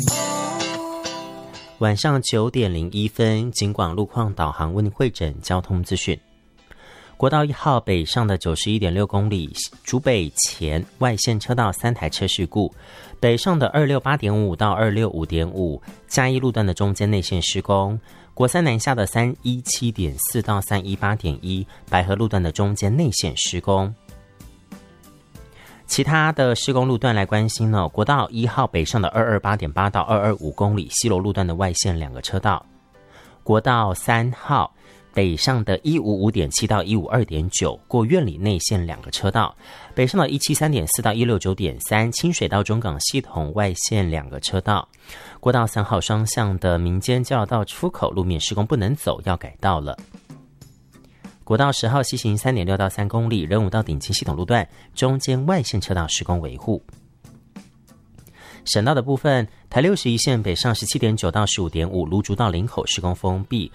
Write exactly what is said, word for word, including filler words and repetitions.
晚上九点零一分，警广路况导航为您汇整交通资讯。国道一号北上的九十一点六公里，竹北前外线车道三台车事故，北上的二六八点五到二六五点五，嘉义路段的中间内线施工。国三南下的三一七点四到三一八点一，白河路段的中间内线施工。其他的施工路段来关心呢，国道一号北上的二二八点八到二二五公里，西螺路段的外线两个车道。国道三号北上的一五五点七到一五二点九，过苑里内线两个车道。北上的一七三点四到一六九点三，清水到中港系统外线两个车道。国道三号双向的民间交流道出口路面施工不能走，要改道了。国道十号西行 三点六到三公里，仁武到顶清系统路段中间外线车道施工维护。省道的部分，台六十一线北上 十七点九到十五点五，芦竹到林口施工封闭，